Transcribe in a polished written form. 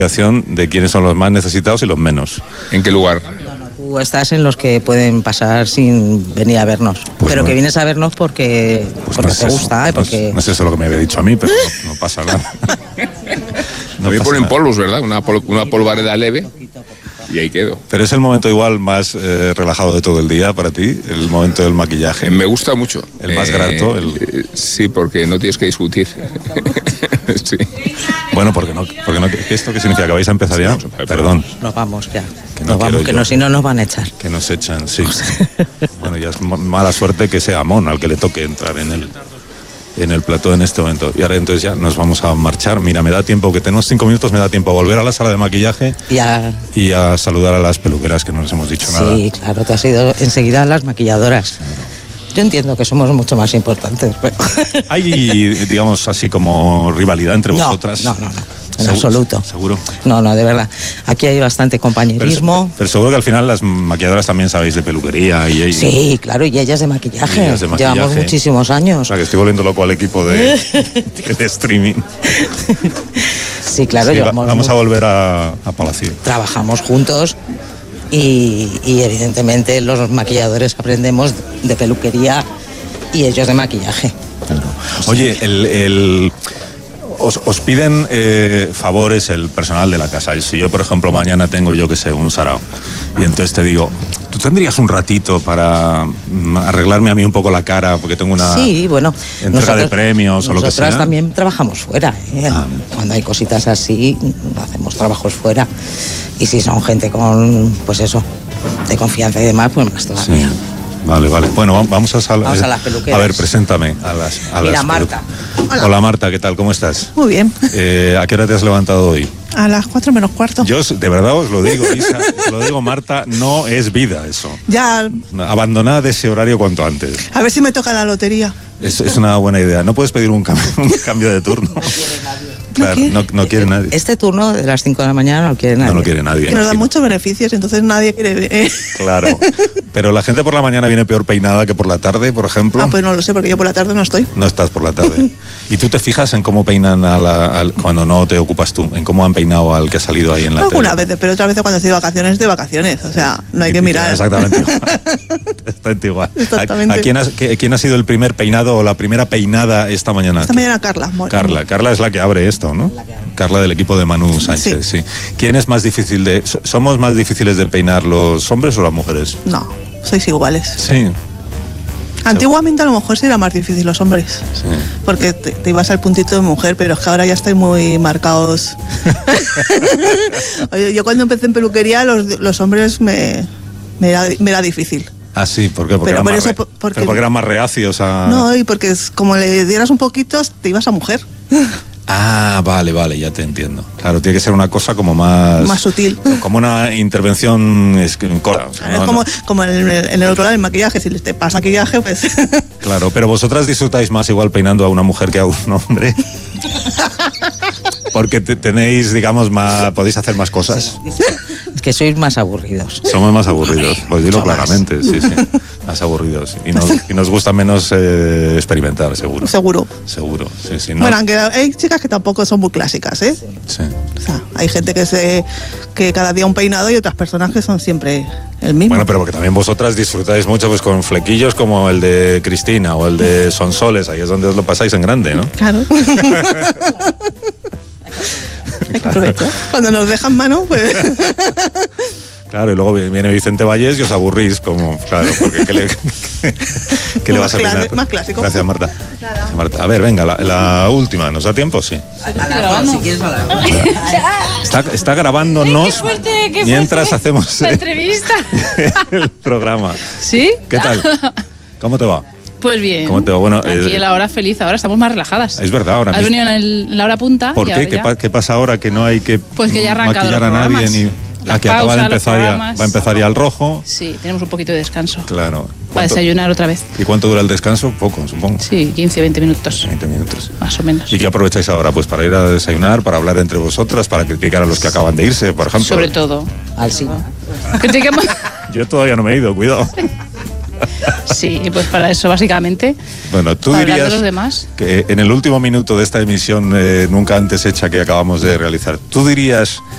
de quiénes son los más necesitados y los menos. ¿En qué lugar? Tú estás en los que pueden pasar sin venir a vernos, Pues pero no. que vienes a vernos porque No es te eso, gusta, ¿eh? Porque no es eso lo que me había dicho a mí, pero no pasa nada. No me pasa ponen nada. polvos, ¿verdad? Una polvareda leve y ahí quedo. Pero es el momento igual más relajado de todo el día para ti, el momento del maquillaje. Me gusta mucho. El más grato, Sí, porque no tienes que discutir. Sí. Bueno, porque no, ¿esto qué significa? ¿Que vais a empezar ya? Perdón, nos vamos ya. Que no Nos vamos, quiero que yo. no, si no nos van a echar. que nos echan, sí. Bueno, ya es mala suerte que sea Amón al que le toque entrar en el plató en este momento. Y ahora entonces ya nos vamos a marchar. Mira, me da tiempo, que tenemos 5 minutos, me da tiempo a volver a la sala de maquillaje Ya, y a saludar a las peluqueras, que no les hemos dicho nada. sí, claro, te has ido enseguida a las maquilladoras. Yo entiendo que somos mucho más importantes, pero... ¿Hay, digamos, así como rivalidad entre vosotras? No, en absoluto. ¿Seguro? No, de verdad. Aquí hay bastante compañerismo. Pero seguro que al final las maquilladoras también sabéis de peluquería y Sí, claro, y ellas de maquillaje. Y ellas de maquillaje. Llevamos muchísimos O años. sea, que estoy volviendo loco al equipo de streaming. Sí, claro, Sí, llevamos... vamos a volver a Palacio. Trabajamos juntos y evidentemente los maquilladores aprendemos de peluquería y ellos de maquillaje. Oye, os piden favores el personal de la casa. Y si yo, por ejemplo, mañana tengo, yo que sé, un sarao, y entonces te digo, ¿tú tendrías un ratito para arreglarme a mí un poco la cara? Porque tengo una Sí, bueno. entrega de premios o lo que sea. Nosotras también trabajamos fuera. Cuando hay cositas así, hacemos trabajos fuera. Y si son gente con, pues eso, de confianza y demás, pues más todavía. Sí. Vale. Bueno, vamos a las peluqueras. A ver, preséntame a las Mira, Marta. Hola, Marta, ¿qué tal? ¿Cómo estás? Muy bien. ¿A qué hora te has levantado hoy? A las 4 menos cuarto. Yo, de verdad os lo digo, Isa, os lo digo, Marta, no es vida eso. Ya, Abandonad ese horario cuanto antes. a ver si me toca la lotería. Es una buena idea. No puedes pedir un cambio de turno. Claro, no quiere nadie. Este turno de las 5 de la mañana no lo quiere nadie. No lo quiere nadie. Que nos da imagino. muchos beneficios, entonces nadie quiere... Claro. Pero la gente por la mañana viene peor peinada que por la tarde, por ejemplo. Pues no lo sé, porque yo por la tarde no estoy. No estás por la tarde. ¿Y tú te fijas en cómo peinan cuando no te ocupas tú? ¿En cómo han peinado al que ha salido ahí en la Algunas tele? veces, pero otras veces cuando estoy de vacaciones. O sea, no hay que mirar. Exactamente igual. Exactamente igual. Exactamente. ¿Quién ha sido el primer peinado o la primera peinada esta mañana? Esta mañana Carla. Carla es la que abre esto, ¿no? Carla del equipo de Manu Sánchez, sí. ¿Quién es más difícil somos más difíciles de peinar, los hombres o las mujeres? No, sois iguales. Sí. Antiguamente a lo mejor sí era más difícil los hombres. Sí. Porque te ibas al puntito de mujer, pero es que ahora ya estáis muy marcados. Oye, yo cuando empecé en peluquería, los hombres me era difícil. Ah, sí, ¿por qué? Porque, Pero eran, por más eso, porque- porque eran más reacios a... No, y porque como le dieras un poquito, te ibas a mujer. Ah, vale, ya te entiendo. Claro, tiene que ser una cosa como más sutil. Como una intervención corta. O sea, Es como en el otro lado, el maquillaje. Si te pasa maquillaje, pues... Claro, pero vosotras disfrutáis más igual peinando a una mujer que a un hombre. Porque tenéis, digamos, podéis hacer más cosas. Es que sois más aburridos. Somos más aburridos, pues dilo claramente, sí. Más aburridos. Y nos gusta menos experimentar, seguro. Seguro. Seguro, sí. No. Bueno, aunque hay chicas que tampoco son muy clásicas, ¿eh? Sí. O sea, hay gente que cada día un peinado y otras personas que son siempre el mismo. Bueno, pero porque también vosotras disfrutáis mucho pues con flequillos como el de Cristina o el de Sonsoles, ahí es donde os lo pasáis en grande, ¿no? Claro. Cuando nos dejan mano, pues... Claro, y luego viene Vicente Vallés y os aburrís, como, claro, porque ¿qué le vas a opinar? Más clásico. Gracias, Marta. Gracias, Marta. A ver, venga, la última, ¿nos da tiempo? Sí. Si quieres hablar. Está grabándonos Qué fuerte, mientras hacemos la entrevista. el programa. ¿Sí? ¿Qué tal? ¿Cómo te va? Pues bien. ¿Cómo te va? Bueno, aquí en la hora feliz, ahora estamos más relajadas. Es verdad, ahora Has mismo. venido en la hora punta. ¿Por y qué? ahora ya. ¿Qué pasa ahora que no hay que Pues que ya ha arrancado maquillar a los nadie? programas. Las Que acaba de pausas, los empezar programas. va a empezar ya el rojo. Sí, tenemos un poquito de descanso. Claro. Para desayunar otra vez. ¿Y cuánto dura el descanso? Poco, supongo. Sí, 15-20 minutos. 20 minutos. Más o menos. ¿Y qué aprovecháis ahora? Pues para ir a desayunar, para hablar entre vosotras, para criticar a los que acaban de irse, por ejemplo. Sobre todo. Al sí. Criticamos. Yo todavía no me he ido, cuidado. Sí, pues para eso básicamente. Bueno, tú Para hablar dirías de los demás. que en el último minuto de esta emisión nunca antes hecha que acabamos de realizar, ¿tú dirías